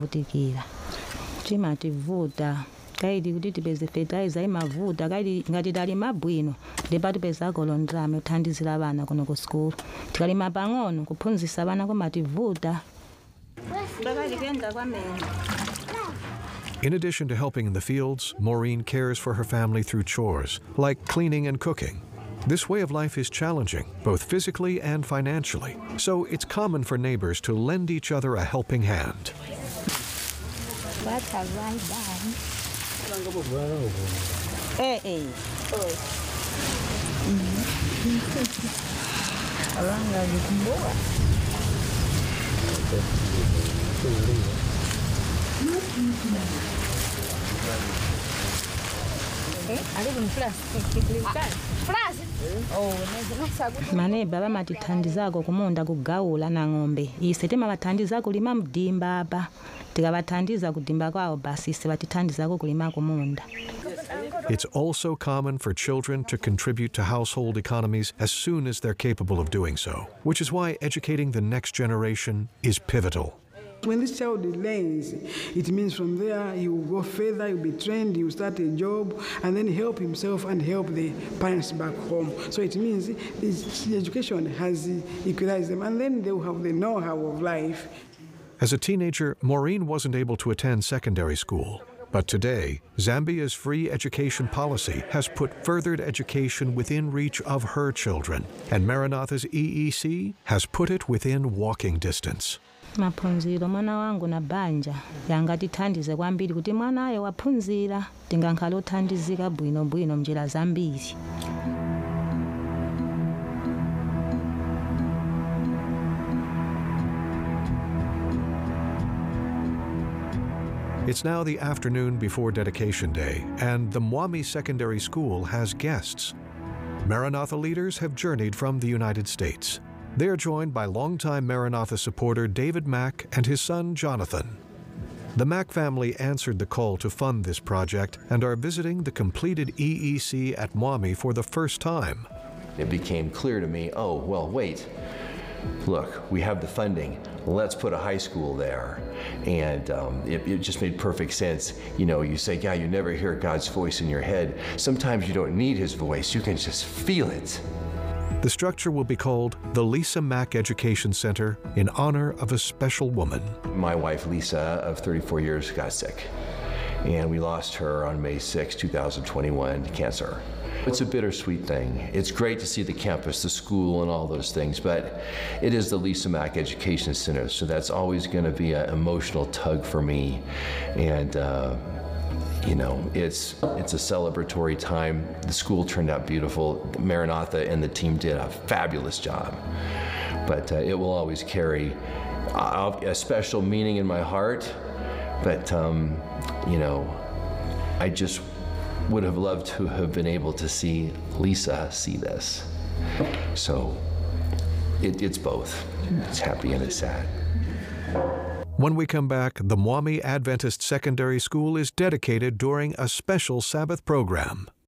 Butikira. Chimativuta. Kaidi kuti tipeze fertilizer imavuta kaidi ngati talima bwino ndipo tipeza golondrame kuthandizira vana kuno ku school tikalima pang'ono kuphunzitsa vana kumativuta. In addition to helping in the fields, Maureen cares for her family through chores, like cleaning and cooking. This way of life is challenging, both physically and financially, so it's common for neighbors to lend each other a helping hand. Maneba vamatithandizako kumunda kugawula na ng'ombe ise timavathandiza kulima mdimba apa tikavathandiza kudimba kwawo basi ise vatithandizako kulima kumunda. It's also common for children to contribute to household economies as soon as they're capable of doing so, which is why educating the next generation is pivotal. When this child learns, it means from there he will go further, he will be trained, he will start a job, and then help himself and help the parents back home. So it means the education has equalized them, and then they will have the know-how of life. As a teenager, Maureen wasn't able to attend secondary school. But today, Zambia's free education policy has put furthered education within reach of her children, and Maranatha's EEC has put it within walking distance. Maphunziro mwana wangu na banja yangatithandize kwambiri kuti mwana ayo waphunzira tingankhala othandizika bwino mnjira zambiri. It's now the afternoon before dedication day, and the Mwami Secondary School has guests. Maranatha leaders have journeyed from the United States. They're joined by longtime Maranatha supporter David Mack and his son Jonathan. The Mack family answered the call to fund this project and are visiting the completed EEC at Mwami for the first time. It became clear to me, oh, well, wait. Look, we have the funding. Let's put a high school there. And it just made perfect sense. You know, you say, yeah, you never hear God's voice in your head. Sometimes you don't need his voice. You can just feel it. The structure will be called the Lisa Mack Education Center in honor of a special woman. My wife, Lisa, of 34 years, got sick. And we lost her on May 6, 2021 to cancer. It's a bittersweet thing. It's great to see the campus, the school, and all those things, but it is the Lisa Mack Education Center, so that's always going to be an emotional tug for me. And you know, it's a celebratory time. The school turned out beautiful. Maranatha and the team did a fabulous job. But it will always carry a special meaning in my heart. But, you know, I just would have loved to have been able to see Lisa see this. So it's both. It's happy and it's sad. When we come back, the Mwami Adventist Secondary School is dedicated during a special Sabbath program.